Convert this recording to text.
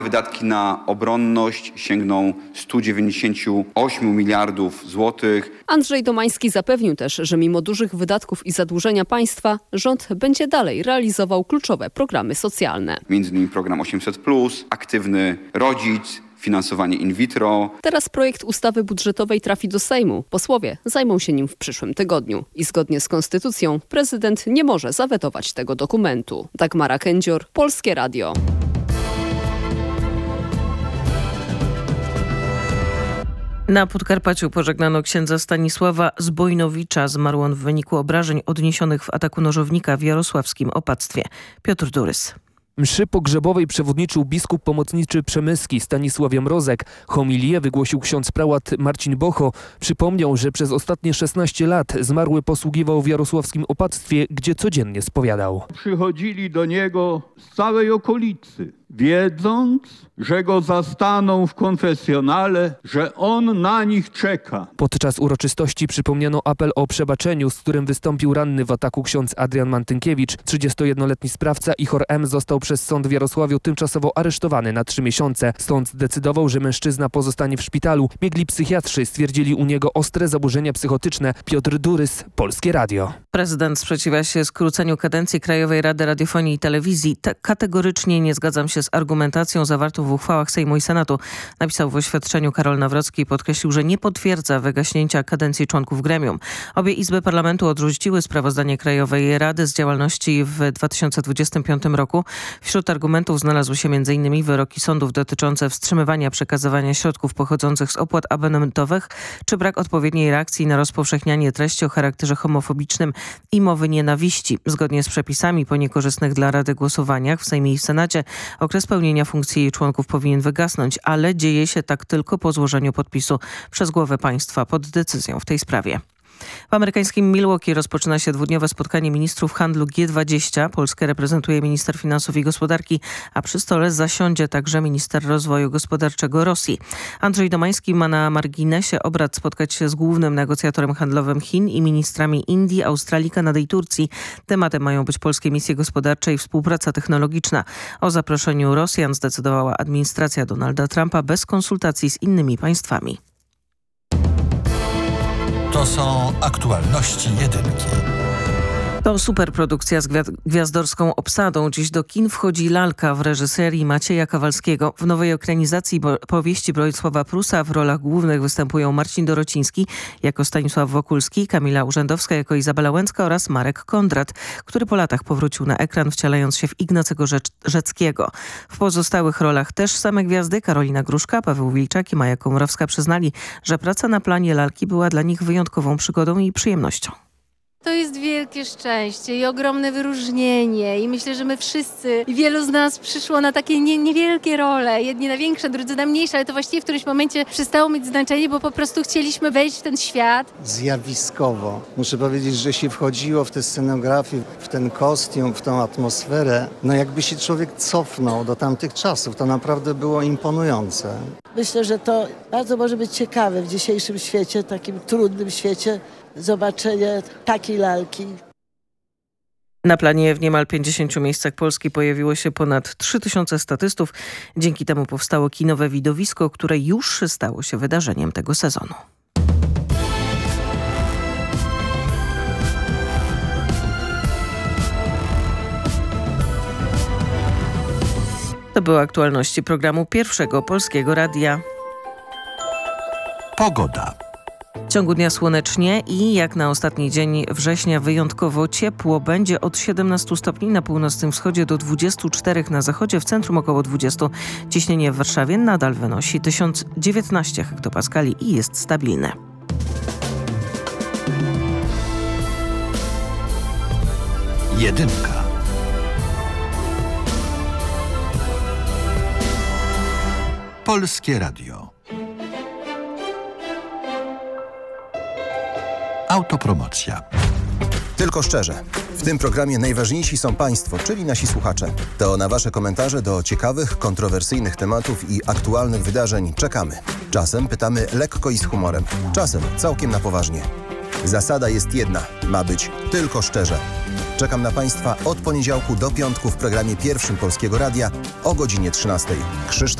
Wydatki na obronność sięgną 198 miliardów złotych. Andrzej Domański zapewnił też, że mimo dużych wydatków i zadłużenia państwa, rząd będzie dalej realizował kluczowe programy socjalne. Między innymi program 800+, aktywny rodzic, finansowanie in vitro. Teraz projekt ustawy budżetowej trafi do Sejmu. Posłowie zajmą się nim w przyszłym tygodniu. I zgodnie z konstytucją prezydent nie może zawetować tego dokumentu. Dagmara Kędzior, Polskie Radio. Na Podkarpaciu pożegnano księdza Stanisława Zbojnowicza. Zmarł on w wyniku obrażeń odniesionych w ataku nożownika w jarosławskim opactwie. Piotr Durys. Mszy pogrzebowej przewodniczył biskup pomocniczy przemyski Stanisław Jamrozek. Homilię wygłosił ksiądz prałat Marcin Bocho. Przypomniał, że przez ostatnie 16 lat zmarły posługiwał w jarosławskim opactwie, gdzie codziennie spowiadał. Przychodzili do niego z całej okolicy, wiedząc, że go zastaną w konfesjonale, że on na nich czeka. Podczas uroczystości przypomniano apel o przebaczeniu, z którym wystąpił ranny w ataku ksiądz Adrian Mantynkiewicz. 31-letni sprawca Ichor M. został przez sąd w Jarosławiu tymczasowo aresztowany na 3 miesiące. Sąd zdecydował, że mężczyzna pozostanie w szpitalu. Biegli psychiatrzy stwierdzili u niego ostre zaburzenia psychotyczne. Piotr Durys, Polskie Radio. Prezydent sprzeciwia się skróceniu kadencji Krajowej Rady Radiofonii i Telewizji. Kategorycznie nie zgadzam się z argumentacją zawartą w uchwałach Sejmu i Senatu. Napisał w oświadczeniu Karol Nawrocki i podkreślił, że nie potwierdza wygaśnięcia kadencji członków gremium. Obie izby parlamentu odrzuciły sprawozdanie Krajowej Rady z działalności w 2025 roku. Wśród argumentów znalazły się m.in. wyroki sądów dotyczące wstrzymywania przekazywania środków pochodzących z opłat abonamentowych, czy brak odpowiedniej reakcji na rozpowszechnianie treści o charakterze homofobicznym i mowy nienawiści. Zgodnie z przepisami po niekorzystnych dla Rady głosowaniach w Sejmie i w Senacie okres pełnienia funkcji jej członków powinien wygasnąć, ale dzieje się tak tylko po złożeniu podpisu przez głowę państwa pod decyzją w tej sprawie. W amerykańskim Milwaukee rozpoczyna się dwudniowe spotkanie ministrów handlu G20. Polskę reprezentuje minister finansów i gospodarki, a przy stole zasiądzie także minister rozwoju gospodarczego Rosji. Andrzej Domański ma na marginesie obrad spotkać się z głównym negocjatorem handlowym Chin i ministrami Indii, Australii, Kanady i Turcji. Tematem mają być polskie misje gospodarcze i współpraca technologiczna. O zaproszeniu Rosjan zdecydowała administracja Donalda Trumpa bez konsultacji z innymi państwami. To są aktualności jedynki. To superprodukcja z gwiazdorską obsadą. Dziś do kin wchodzi Lalka w reżyserii Macieja Kawalskiego. W nowej ekranizacji powieści Bronisława Prusa w rolach głównych występują Marcin Dorociński jako Stanisław Wokulski, Kamila Urzędowska jako Izabela Łęcka oraz Marek Kondrat, który po latach powrócił na ekran, wcielając się w Ignacego Rzeckiego. W pozostałych rolach też same gwiazdy. Karolina Gruszka, Paweł Wilczak i Maja Komorowska przyznali, że praca na planie Lalki była dla nich wyjątkową przygodą i przyjemnością. To jest wielkie szczęście i ogromne wyróżnienie i myślę, że my wszyscy, wielu z nas przyszło na takie niewielkie role, jedni na większe, drudzy na mniejsze, ale to właściwie w którymś momencie przestało mieć znaczenie, bo po prostu chcieliśmy wejść w ten świat. Zjawiskowo. Muszę powiedzieć, że się wchodziło w tę scenografię, w ten kostium, w tą atmosferę, no jakby się człowiek cofnął do tamtych czasów. To naprawdę było imponujące. Myślę, że to bardzo może być ciekawe w dzisiejszym świecie, takim trudnym świecie, zobaczenie takiej lalki. Na planie w niemal 50 miejscach Polski pojawiło się ponad 3000 statystów. Dzięki temu powstało kinowe widowisko, które już stało się wydarzeniem tego sezonu. To były aktualności programu Pierwszego Polskiego Radia. Pogoda. W ciągu dnia słonecznie i jak na ostatni dzień września wyjątkowo ciepło. Będzie od 17 stopni na północnym wschodzie do 24 na zachodzie, w centrum około 20. Ciśnienie w Warszawie nadal wynosi 1019 hektopaskali i jest stabilne. Jedynka. Polskie Radio. Autopromocja. Tylko szczerze. W tym programie najważniejsi są Państwo, czyli nasi słuchacze. To na Wasze komentarze do ciekawych, kontrowersyjnych tematów i aktualnych wydarzeń czekamy. Czasem pytamy lekko i z humorem, czasem całkiem na poważnie. Zasada jest jedna. Ma być tylko szczerze. Czekam na Państwa od poniedziałku do piątku w programie pierwszym Polskiego Radia o godzinie 13. Krzysztof